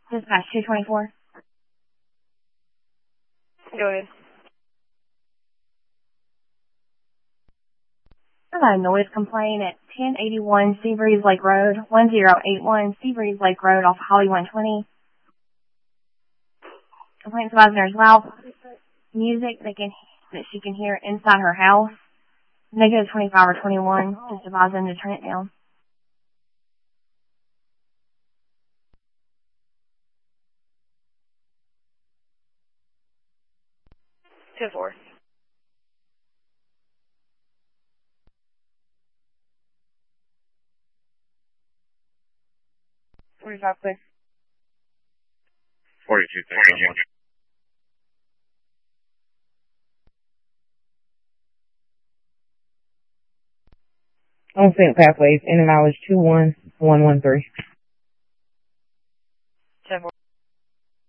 Dispatch 224. Go ahead. I got a noise complaint at 1081 Seabreeze Lake Road, 1081 Seabreeze Lake Road off Holly 120. Complaint supervisor, there's loud music that she can hear inside her house. Negative 25 or 21. Just advise them to turn it down. 2-4. $45, please. 42, thank you. On St. Pathways, in and mileage 21113.